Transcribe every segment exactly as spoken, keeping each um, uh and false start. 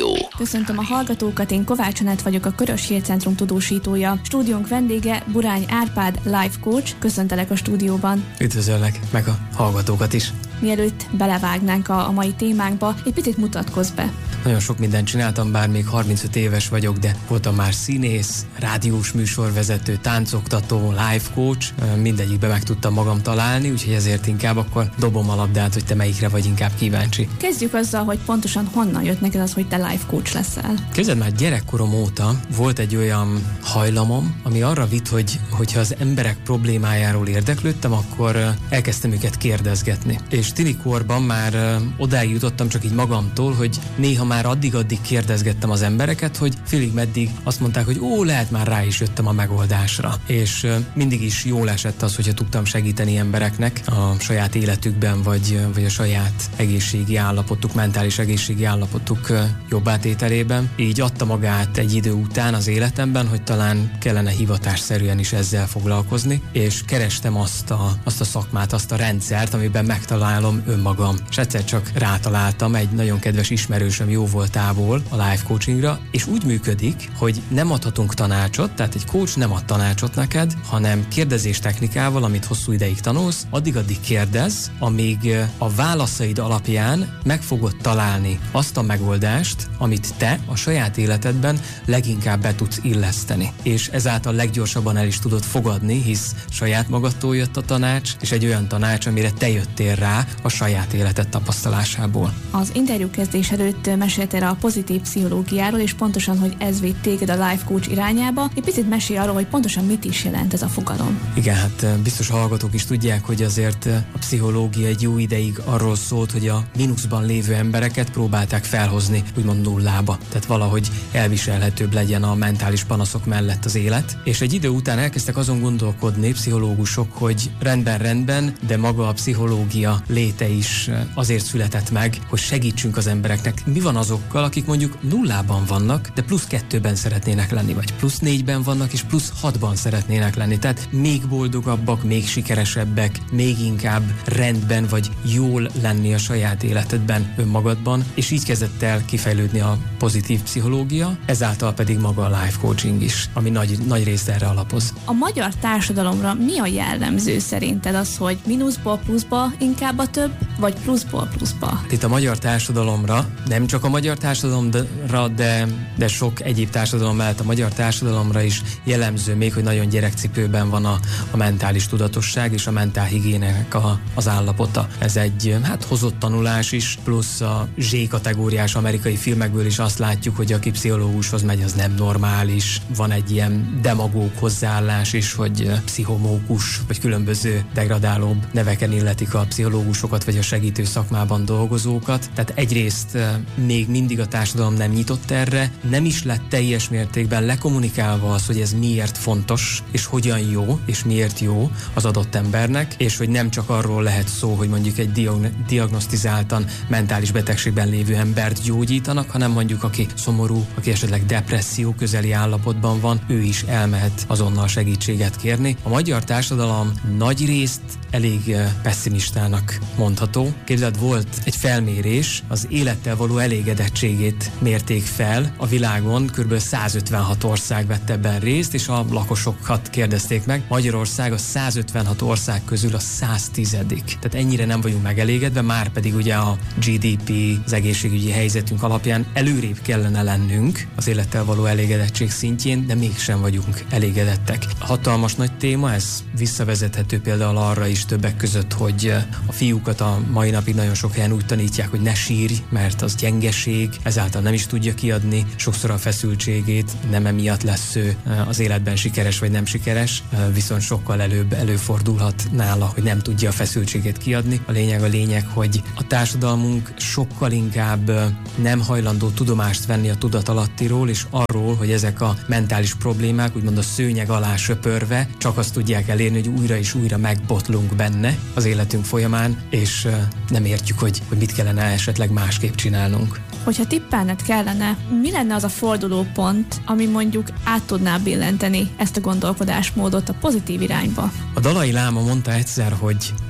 Rádió. Köszöntöm a hallgatókat, én Kovács Anett vagyok, a Körös Hírcentrum tudósítója. Stúdiónk vendége Burány Árpád, life coach. Köszöntelek a stúdióban. Üdvözöllek, meg a hallgatókat is. Mielőtt belevágnánk a, a mai témánkba, egy picit mutatkozz be. Nagyon sok mindent csináltam, bár még harmincöt éves vagyok, de voltam már színész, rádiós műsorvezető, táncoktató, life coach, mindegyikbe meg tudtam magam találni, úgyhogy ezért inkább akkor dobom a labdát, hogy te melyikre vagy inkább kíváncsi. Kezdjük azzal, hogy pontosan honnan jött neked az, hogy te life coach leszel. Képzeld, már gyerekkorom óta volt egy olyan hajlamom, ami arra vitt, hogy hogyha az emberek problémájáról érdeklődtem, akkor elkezdtem őket kérdezgetni. És tinikorban már odáig jutottam csak így magamtól, hogy néha már addig-addig kérdezgettem az embereket, hogy félig meddig azt mondták, hogy ó, lehet már rá is jöttem a megoldásra. És mindig is jól esett az, hogyha tudtam segíteni embereknek a saját életükben, vagy, vagy a saját egészségi állapotuk, mentális egészségi állapotuk jobb átételében. Így adta magát egy idő után az életemben, hogy talán kellene hivatásszerűen is ezzel foglalkozni, és kerestem azt a, azt a szakmát, azt a rendszert, amiben megtalálom önmagam. És egyszer csak rátaláltam, egy nagyon kedves ismerősöm jó voltából a life coachingra, és úgy működik, hogy nem adhatunk tanácsot, tehát egy coach nem ad tanácsot neked, hanem kérdezés technikával, amit hosszú ideig tanulsz, addig-addig kérdez, amíg a válaszaid alapján meg fogod találni azt a megoldást, amit te a saját életedben leginkább be tudsz illeszteni. És ezáltal leggyorsabban el is tudod fogadni, hisz saját magadtól jött a tanács, és egy olyan tanács, amire te jöttél rá a saját életed tapasztalásából. Az interjú kezdés előtt meséltél a pozitív pszichológiáról, és pontosan, hogy ez vitt téged a life coach irányába. Egy picit mesélj arról, hogy pontosan mit is jelent ez a fogalom. Igen, hát biztos hallgatók is tudják, hogy azért a pszichológia egy jó ideig arról szólt, hogy a mínuszban lévő embereket próbálták felhozni, úgymond nullába. Tehát valahogy elviselhetőbb legyen a mentális panaszok mellett az élet. És egy idő után elkezdtek azon gondolkodni pszichológusok, hogy rendben, rendben, de maga a pszichológia léte is azért született meg, hogy segítsünk az embereknek. Mi van azokkal, akik mondjuk nullában vannak, de plusz kettőben szeretnének lenni, vagy plusz négyben vannak, és plusz hatban szeretnének lenni. Tehát még boldogabbak, még sikeresebbek, még inkább rendben, vagy jól lenni a saját életedben, önmagadban, és így kezdett el kifejlődni a pozitív pszichológia, ezáltal pedig maga a life coaching is, ami nagy, nagy részt erre alapoz. A magyar társadalomra mi a jellemző szerinted? Az, hogy mínuszból pluszba inkább a több, vagy pluszból pluszba? Itt a magyar társadalomra, nem csak a magyar társadalomra, de, de sok egyéb társadalom mellett a magyar társadalomra is jellemző még, hogy nagyon gyerekcipőben van a, a mentális tudatosság és a mentálhigiének a, az állapota. Ez egy hát hozott tanulás is, plusz a Z-kategóriás amerikai filmekből is azt látjuk, hogy aki pszichológushoz megy, az nem normális. Van egy ilyen demagóg hozzáállás is, hogy pszichomókus, vagy különböző degradálóbb neveken illetik a pszichológusokat, vagy a segítő szakmában dolgozókat. Tehát egyrészt még mindig a társadalom nem nyitott erre, nem is lett teljes mértékben lekommunikálva az, hogy ez miért fontos, és hogyan jó, és miért jó az adott embernek, és hogy nem csak arról lehet szó, hogy mondjuk egy diag- diagnosztizáltan mentális betegségben lévő embert gyógyítanak, hanem mondjuk aki szomorú, aki esetleg depresszió közeli állapotban van, ő is elmehet azonnal segítséget kérni. A magyar társadalom nagy részt elég pessimistának mondható. Képzeld, volt egy felmérés, az élettel való elégedettségét mérték fel a világon, kb. százötvenhat ország vett ebben részt, és a lakosokat kérdezték meg. Magyarország a százötvenhat ország közül a száztizedik. Tehát ennyire nem vagyunk megelégedve, már pedig ugye a gé dé pé, az egészségügyi helyzetünk alapján előrébb kellene lennünk az élettel való elégedettség szintjén, de mégsem vagyunk elégedettek. Hatalmas nagy téma, ez visszavezethető például arra is többek között, hogy a fiúkat a mai napig nagyon sok helyen úgy tanítják, hogy ne sírj, mert az gyengeség, ezáltal nem is tudja kiadni sokszor a feszültségét, nem emiatt lesz ő az életben sikeres vagy nem sikeres, viszont sokkal előbb előfordulhat nála, hogy nem tudja a feszültségét kiadni. A lényeg a lényeg, hogy a társadalmunk sokkal inkább nem hajlandó tudomást venni a tudatalattiról, és arról, hogy ezek a mentális problémák úgymond a szőnyeg alá söpörve csak azt tudják elérni, hogy újra és újra megbotlunk benne az életünk folyamán, és nem értjük, hogy, hogy mit kellene esetleg másképp csinálnunk. Hogyha tippelned kellene, mi lenne az a fordulópont, ami mondjuk át tudná billenteni ezt a gondolkodásmódot a pozitív irányba? A Dalai Láma mondta egyszer, hogy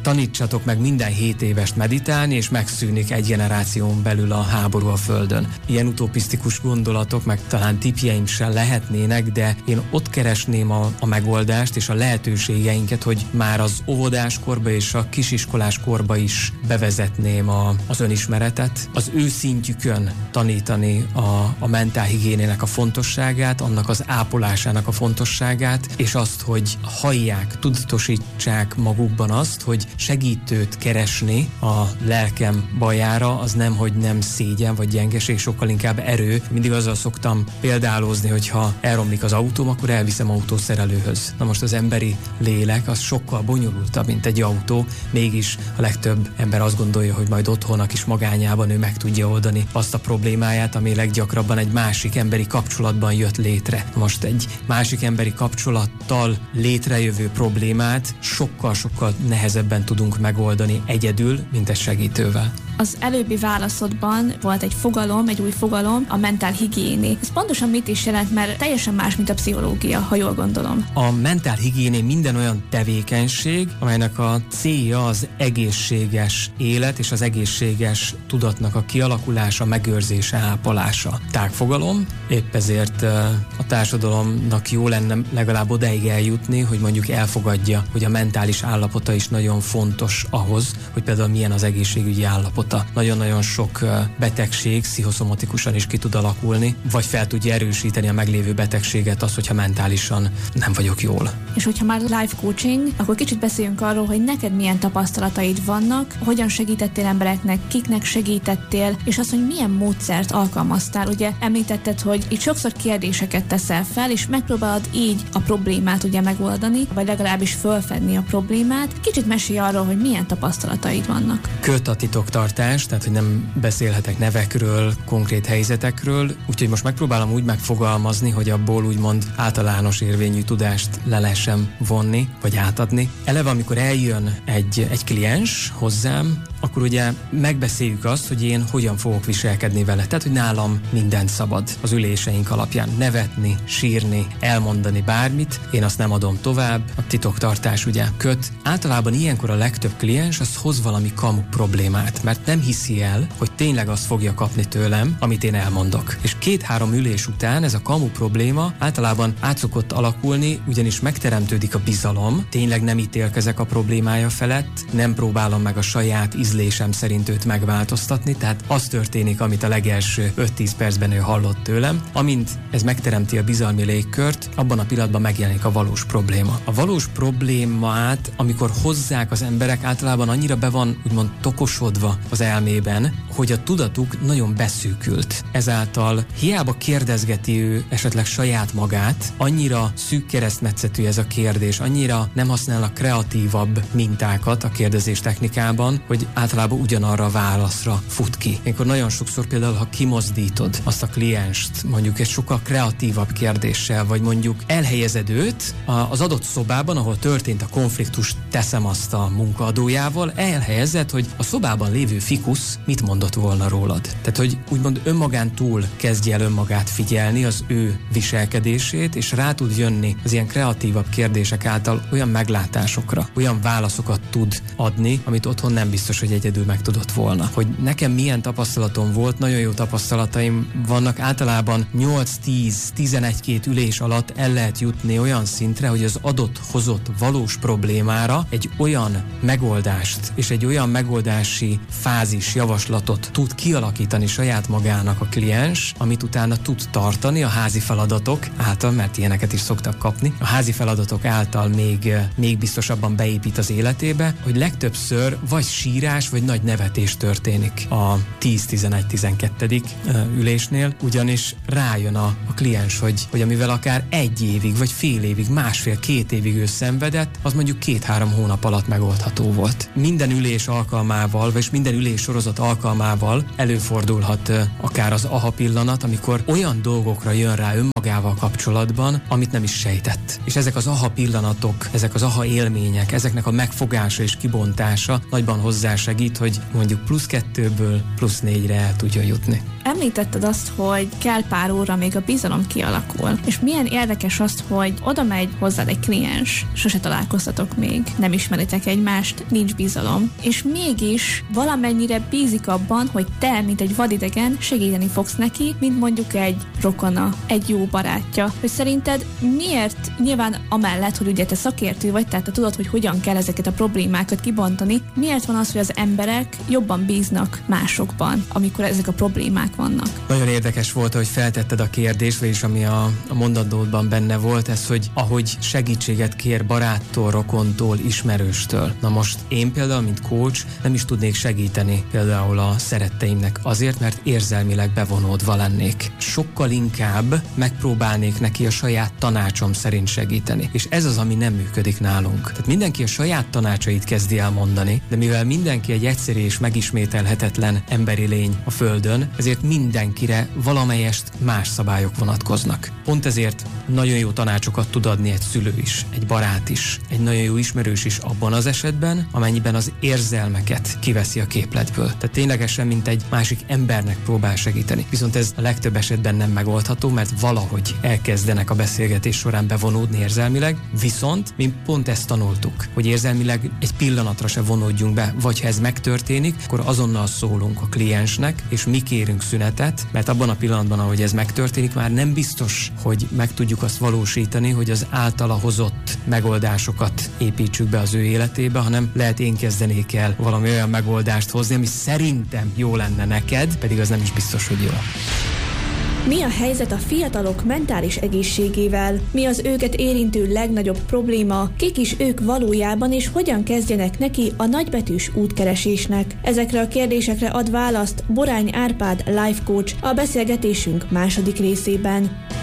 tanítsatok meg minden hét évest meditálni, és megszűnik egy generáción belül a háború a Földön. Ilyen utopisztikus gondolatok, meg talán tippjeim sem lehetnének, de én ott keresném a, a megoldást és a lehetőségeinket, hogy már az óvodáskorba és a kisiskolás korba is bevezetném a, az önismeretet, az ő szintjükön tanítani a, a mentálhigiénének a fontosságát, annak az ápolásának a fontosságát, és azt, hogy hallják, tudatosítsák magukban azt, hogy segítőt keresni a lelkem bajára, az nem, hogy nem szégyen vagy gyengeség, sokkal inkább erő. Mindig azzal szoktam példálózni, hogy ha elromlik az autóm, akkor elviszem autószerelőhöz. Na most az emberi lélek az sokkal bonyolultabb, mint egy autó, mégis a legtöbb ember azt gondolja, hogy majd otthon a kis magányában ő meg tudja oldani azt a problémáját, ami leggyakrabban egy másik emberi kapcsolatban jött létre. Most egy másik emberi kapcsolattal létrejövő problémát sokkal-sokkal nehezebben tudunk megoldani egyedül, mint egy segítővel. Az előbbi válaszodban volt egy fogalom, egy új fogalom, a mentálhigiéné. Ez pontosan mit is jelent, mert teljesen más, mint a pszichológia, ha jól gondolom. A mentálhigiéné minden olyan tevékenység, amelynek a célja az egészséges élet és az egészséges tudatnak a kialakulása, megőrzése, ápolása. Tágfogalom, épp ezért a társadalomnak jó lenne legalább odáig eljutni, hogy mondjuk elfogadja, hogy a mentális állapota is nagyon fontos ahhoz, hogy például milyen az egészségügyi állapot. Nagyon-nagyon sok betegség pszichoszomatikusan is ki tud alakulni, vagy fel tudja erősíteni a meglévő betegséget az, hogyha mentálisan nem vagyok jól. És hogyha már life coaching, akkor kicsit beszéljünk arról, hogy neked milyen tapasztalataid vannak, hogyan segítettél embereknek, kiknek segítettél, és az, hogy milyen módszert alkalmaztál. Ugye említetted, hogy itt sokszor kérdéseket teszel fel, és megpróbálod így a problémát ugye megoldani, vagy legalábbis fölfedni a problémát. Kicsit mesélj arról, hogy milyen tapasztalataid vannak. Köt a titoktartás, tehát hogy nem beszélhetek nevekről, konkrét helyzetekről, úgyhogy most megpróbálom úgy megfogalmazni, hogy abból úgymond általános érvényű tudást le lehessen vonni, vagy átadni. Eleve, amikor eljön egy, egy kliens hozzám, akkor ugye megbeszéljük azt, hogy én hogyan fogok viselkedni vele. Tehát, hogy nálam mindent szabad az üléseink alapján. Nevetni, sírni, elmondani bármit, én azt nem adom tovább. A titoktartás ugye köt. Általában ilyenkor a legtöbb kliens az hoz valami kamu problémát, mert nem hiszi el, hogy tényleg azt fogja kapni tőlem, amit én elmondok. És két-három ülés után ez a kamu probléma általában át szokott alakulni, ugyanis megteremtődik a bizalom, tényleg nem ítélkezek a problémája felett, nem próbálom meg a saját ízlésem szerint őt megváltoztatni, tehát az történik, amit a legelső öt-tíz percben ő hallott tőlem. Amint ez megteremti a bizalmi légkört, abban a pillanatban megjelenik a valós probléma. A valós problémát, amikor hozzák az emberek, általában annyira be van úgymond tokosodva az elmében, hogy a tudatuk nagyon beszűkült. Ezáltal hiába kérdezgeti ő esetleg saját magát, annyira szűk keresztmetszetű ez a kérdés, annyira nem használnak kreatívabb mintákat a kérdezés technikában, hogy általában ugyanarra a válaszra fut ki. Ilyenkor nagyon sokszor például, ha kimozdítod azt a klienst, mondjuk egy sokkal kreatívabb kérdéssel, vagy mondjuk elhelyezed őt az adott szobában, ahol történt a konfliktus, teszem azt a munkaadójával, elhelyezed, hogy a szobában lévő fikusz mit mondott volna rólad. Tehát, hogy úgymond önmagán túl kezdje el önmagát figyelni, az ő viselkedését, és rá tud jönni az ilyen kreatívabb kérdések által olyan meglátásokra, olyan válaszokat tud adni, amit otthon nem biztos, hogy egyedül meg tudott volna. Hogy nekem milyen tapasztalatom volt, nagyon jó tapasztalataim vannak, általában nyolc-tíz-tizenegy-két ülés alatt el lehet jutni olyan szintre, hogy az adott hozott valós problémára egy olyan megoldást és egy olyan megoldási fázis, javaslatot tud kialakítani saját magának a kliens, amit utána tud tartani a házi feladatok által, mert ilyeneket is szoktak kapni, a házi feladatok által még, még biztosabban beépít az életébe, hogy legtöbbször vagy sírás, vagy nagy nevetés történik a tíz-tizenegy-tizenkettő ülésnél, ugyanis rájön a, a kliens, hogy, hogy amivel akár egy évig, vagy fél évig, másfél-két évig ő szenvedett, az mondjuk két-három hónap alatt megoldható volt. Minden ülés alkalmával, vagy minden ülés sorozat alkalmával előfordulhat akár az aha pillanat, amikor olyan dolgokra jön rá önmagával kapcsolatban, amit nem is sejtett. És ezek az aha pillanatok, ezek az aha élmények, ezeknek a megfogása és kibontása nagyban hozzásegít, hogy mondjuk plusz kettőből plusz négyre el tudjon jutni. Említetted azt, hogy kell pár óra, még a bizalom kialakul. És milyen érdekes azt, hogy oda megy hozzád egy kliens, sose találkoztatok még, nem ismeritek egymást, nincs bizalom. És mégis valamennyire bízik abban, hogy te, mint egy vadidegen, segíteni fogsz neki, mint mondjuk egy rokona, egy jó barátja. Hogy szerinted miért, nyilván amellett, hogy ugye te szakértő vagy, tehát te tudod, hogy hogyan kell ezeket a problémákat kibontani, miért van az, hogy az emberek jobban bíznak másokban, amikor ezek a problémák vannak? Nagyon érdekes volt, hogy feltetted a kérdést, vagyis ami a, a mondatodban benne volt, ez, hogy ahogy segítséget kér baráttól, rokontól, ismerőstől. Na most én például, mint coach, nem is tudnék segíteni például a szeretteimnek azért, mert érzelmileg bevonódva lennék. Sokkal inkább megpróbálnék neki a saját tanácsom szerint segíteni. És ez az, ami nem működik nálunk. Tehát mindenki a saját tanácsait kezdi el mondani, de mivel mindenki egy egyszerű és megismételhetetlen emberi lény a Földön, ezért mindenkire valamelyest más szabályok vonatkoznak. Pont ezért nagyon jó tanácsokat tud adni egy szülő is, egy barát is, egy nagyon jó ismerős is abban az esetben, amennyiben az érzelmeket kiveszi a képletből. Tehát ténylegesen, mint egy másik embernek próbál segíteni. Viszont ez a legtöbb esetben nem megoldható, mert valahogy elkezdenek a beszélgetés során bevonódni érzelmileg, viszont mi pont ezt tanultuk, hogy érzelmileg egy pillanatra se vonódjunk be, vagy ha ez megtörténik, akkor azonnal szólunk a kliensnek, és mi kérünk szünetet, mert abban a pillanatban, ahogy ez megtörténik, már nem biztos, hogy meg tudjuk azt valósítani, hogy az általa hozott megoldásokat építsük be az ő életébe, hanem lehet én kezdenék el valami olyan megoldást hozni, ami szerintem jó lenne neked, pedig az nem is biztos, hogy jó. Mi a helyzet a fiatalok mentális egészségével? Mi az őket érintő legnagyobb probléma? Kik is ők valójában, és hogyan kezdjenek neki a nagybetűs útkeresésnek? Ezekre a kérdésekre ad választ Borány Árpád life coach a beszélgetésünk második részében.